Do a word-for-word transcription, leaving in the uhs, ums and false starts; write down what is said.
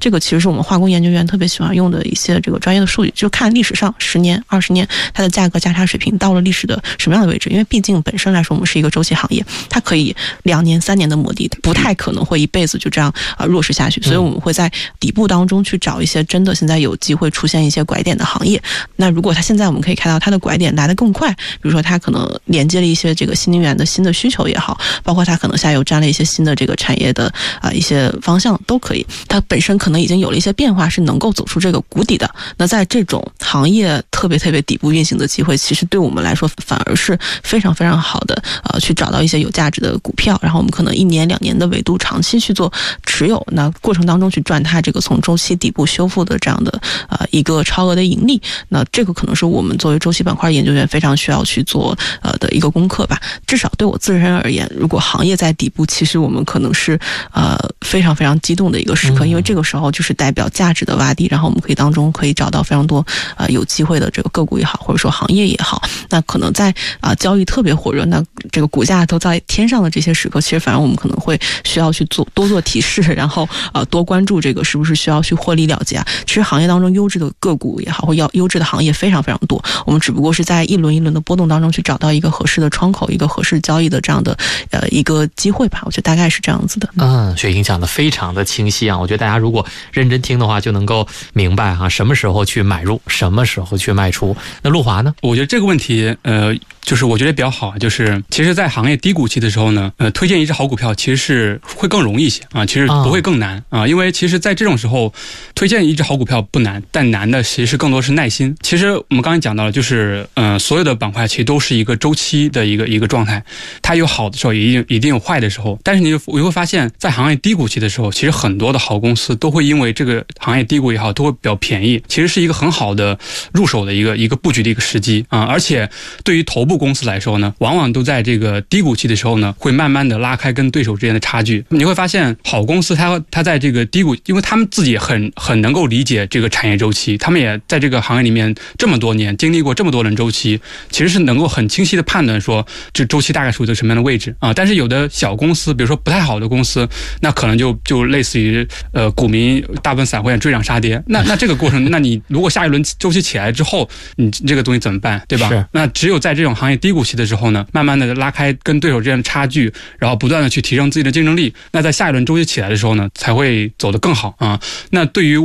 这个其实是我们化工研究院特别喜欢用的一些这个专业的数据，就看历史上十年、二十年它的价格价差水平到了历史的什么样的位置。因为毕竟本身来说，我们是一个周期行业，它可以两年、三年的磨砺，不太可能会一辈子就这样呃弱势下去。所以我们会在底部当中去找一些真的现在有机会出现一些拐点的行业。那如果它现在我们可以看到它的拐点来得更快，比如说它可能连接了一些这个新能源的新的需求也好，包括它可能下游沾了一些新的这个产业的啊、呃、一些方向都可以。它本身可能已经有了一些变化，是能够走出这个谷底的。那在这种行业特别特别底部运行的机会，其实对我们来说反而是非常非常好的，呃，去找到一些有价值的股票，然后我们可能一年两年的维度长期去做持有，那过程当中去赚它这个从周期底部修复的这样的呃一个超额的盈利。那这个可能是我们作为周期板块研究员非常需要去做呃的一个功课吧。至少对我自身而言，如果行业在底部，其实我们可能是呃非常非常激动的一个时刻，因为这个时候就是代表价值的洼地，然后我们可以当中可以找到非常多呃有机会的这个个股也好，或者说行业也好。那可能在啊、呃、交易特别火热，那这个股价都在天上的这些时刻，其实反而我们可能会需要去做多做提示，然后呃多关注这个是不是需要去获利了结啊。其实行业当中优质的个股也好，或要优质的行业非常非常多，我们只不过是在一轮一轮的波动当中去找到一个合适的窗口，一个合适交易的这样的呃一个机会吧。我觉得大概是这样子的。 嗯，雪莹讲的非常的清晰啊，我觉得大家如果认真听的话，就能够明白哈、啊，什么时候去买入，什么时候去卖出。那陆华呢？ 我觉得这个问题，呃，就是我觉得比较好，就是其实，在行业低谷期的时候呢，呃，推荐一只好股票其实是会更容易一些啊，其实不会更难啊，因为其实，在这种时候，推荐一只好股票不难，但难的其实更多是耐心。其实我们刚才讲到了，就是呃，所有的板块其实都是一个周期的一个一个状态，它有好的时候，也一定一定有坏的时候。但是你你会发现，在行业低谷期的时候，其实很多的好公司都会因为这个行业低谷也好，都会比较便宜，其实是一个很好的入手的一个一个布局的一个时机啊。而且对于头部公司来说呢，往往都在这个低谷期的时候呢，会慢慢的拉开跟对手之间的差距。你会发现，好公司它它在这个低谷，因为他们自己很很能够理解这个产业周期，他们也在这个行业里面这么多年，经历过这么多轮周期，其实是能够很清晰的判断说这周期大概属于一个什么样的位置啊。但是有的小公司，比如说不太好的公司，那可能就就类似于呃股民大部分散户追涨杀跌。那那这个过程，那你如果下一轮周期起来之后，你这个东西怎么办，对吧？那只有在这种行业低谷期的时候呢，慢慢的拉开跟对手之间的差距，然后不断的去提升自己的竞争力，那在下一轮周期起来的时候呢，才会走得更好啊。那对于